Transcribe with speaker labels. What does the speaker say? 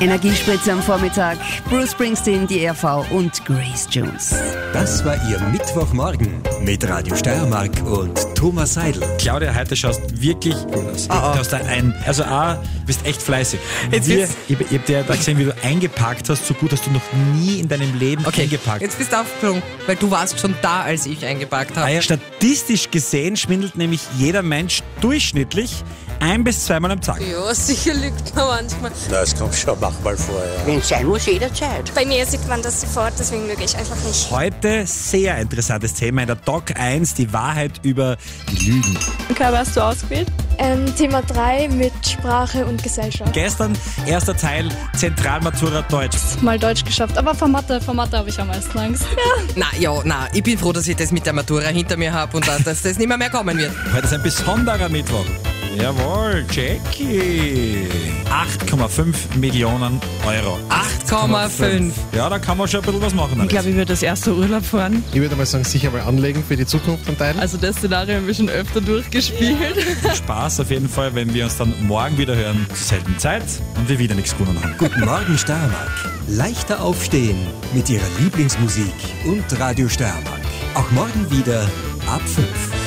Speaker 1: Energiespritze am Vormittag, Bruce Springsteen, die RV und Grace Jones.
Speaker 2: Das war Ihr Mittwochmorgen mit Radio Steiermark und Thomas Seidel.
Speaker 3: Claudia, heute schaust wirklich gut aus. Du hast bist echt fleißig. Ich hab dir da gesehen, wie du eingepackt hast, so gut hast du noch nie in deinem Leben eingepackt.
Speaker 4: Jetzt bist du aufgesprungen, weil du warst schon da, als ich eingepackt habe.
Speaker 3: Ja, statistisch gesehen schwindelt nämlich jeder Mensch durchschnittlich 1- bis 2-mal am Tag.
Speaker 5: Ja, sicher lügt man manchmal.
Speaker 6: Na, es kommt schon manchmal vor, ja.
Speaker 7: Wenn es sein muss, jederzeit.
Speaker 5: Bei mir sieht man das sofort, deswegen lüge ich einfach nicht.
Speaker 3: Heute sehr interessantes Thema in der Doc 1, die Wahrheit über die Lügen.
Speaker 8: Okay, was hast du ausgewählt?
Speaker 9: Thema 3 mit Sprache und Gesellschaft.
Speaker 3: Gestern erster Teil Zentralmatura Deutsch.
Speaker 8: Mal Deutsch geschafft, aber vor Mathe habe ich am meisten Angst.
Speaker 4: Na, ich bin froh, dass ich das mit der Matura hinter mir habe und dass das nicht mehr kommen wird.
Speaker 3: Heute ist ein besonderer Mittwoch. Jawohl, Jackie. 8,5 Millionen Euro.
Speaker 4: 8,5.
Speaker 3: Ja, da kann man schon ein bisschen was machen.
Speaker 8: Ich glaube, ich würde das erste Urlaub fahren.
Speaker 10: Ich würde mal sagen, sicher mal anlegen für die Zukunft einen Teil.
Speaker 8: Also das Szenario haben wir schon öfter durchgespielt.
Speaker 3: Spaß auf jeden Fall, wenn wir uns dann morgen wieder hören zur selben Zeit und wir wieder nichts gewonnen haben.
Speaker 2: Guten Morgen Steiermark. Leichter aufstehen mit Ihrer Lieblingsmusik und Radio Steiermark. Auch morgen wieder ab 5.